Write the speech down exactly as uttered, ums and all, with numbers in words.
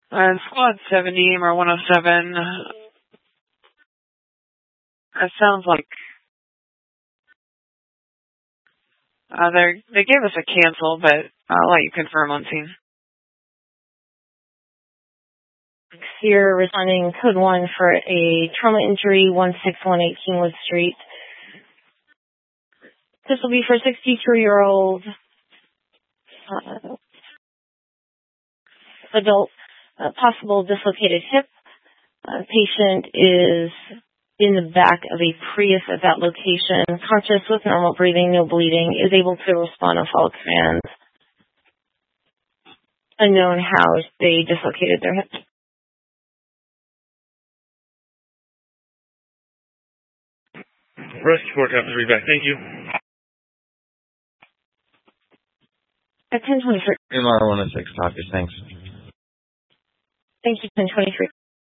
Uh, squad seventy, E M R one oh seven. That sounds like uh, they they gave us a cancel, but I'll let you confirm on scene. You're responding code one for a trauma injury, one six one eight Kingwood Street. This will be for a sixty-two-year-old uh, adult, uh, possible dislocated hip. Uh, patient is in the back of a Prius at that location, conscious with normal breathing, no bleeding, is able to respond and follow commands. Unknown how they dislocated their hip. Rescue four comes read back. Thank you. At ten twenty-three. M R one oh six, copies. Thanks. Thank you, ten twenty-three.